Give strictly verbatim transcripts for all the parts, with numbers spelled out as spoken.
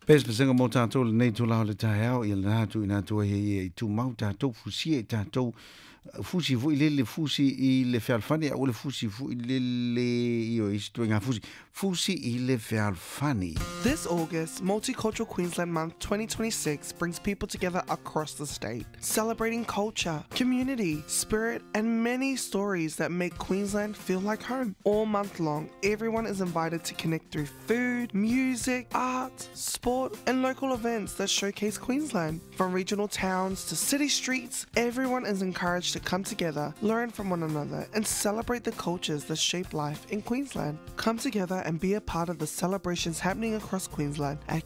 Pes pesenga mo tātou le nei tu lao le tae au i le nātu i nātu he i tu mau tātou fusi e tātou fusi fu i le le fusi i le whealfani a le fusi fu i le le i o isi tu ngā fusi fusi i le whealfani. This August, Multicultural Queensland Month twenty twenty-six brings people together across the state, celebrating culture, community, spirit, and many stories that make Queensland feel like home. All month long, everyone is invited to connect through food, music, art, sport, and local events that showcase Queensland. From regional towns to city streets, everyone is encouraged to come together, learn from one another, and celebrate the cultures that shape life in Queensland. Come together and be a part of the celebrations happening across Queensland at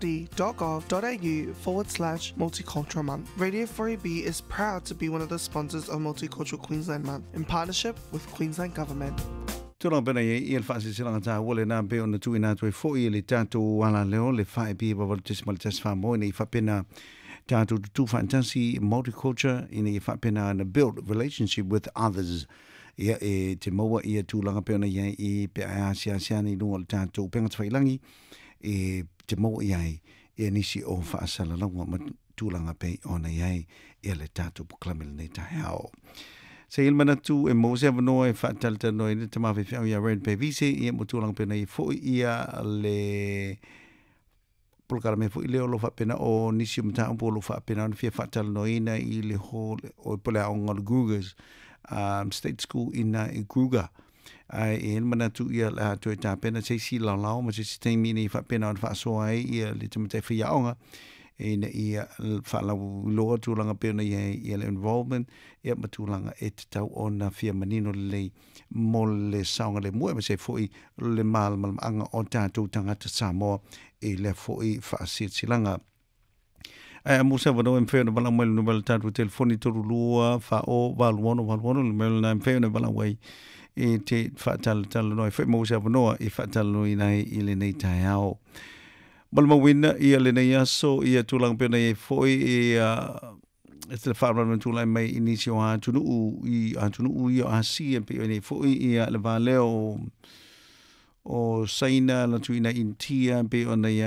qld.gov.au forward slash multicultural month. Radio four A B is proud to be one of the sponsors of Multicultural Queensland Month in partnership with Queensland Government. Tūranga pena i i el whaasi silanga tā wale nā peo na tui nā tui fo i le tātou wala leo le whae pia pa wale tesi mali tesi wha moe i whapena tātou tu whaantasi multiculture i i whapena na build relationship with others. Ia e te maua ia tūlanga peo na ia i pe a asia asia ni lunga le tātou penga te whailangi e te maua ia i e nisi o whaasala launga ma tūlanga pe ona ia i le tātou puklamil nei tae hao. Se il manatu e mo se vano e fatal tano e te mawe fiau ia red pe vise i e mutulang pena i fo ia le pulkara me fo i leo lo fa pena o nisi mta umpo lo fa pena on fia fatal no ina i le ho o pole a onga le Grugers um, state school ina i Gruger ai e il manatu ia la to e ta pena se si la lao ma se si teimi ni fa pena on fa so ai ia le te mta fia onga ina ia whala loa tūlanga pēna ia ia le involvement ia matūlanga e te tau o na fia manino le mo le saunga le mua ma se fōi le māla malanga o tātou tangata Samoa e le fōi whaasit silanga. Ai a musa wano em whewna walang mai luna wala tātou telefoni toru lua wha o waluono waluono le mai luna em whewna walang wai e te whaatala tala noi whai musa wanoa e whaatala noi nai i le nei tai ao. Malma wina ia le nei aso ia tulang pena e foi e e te whaarana tulang mai inisi o atunu i atunu i o asi e pe e foi ia le valeo o saina la tuina intia pe o nei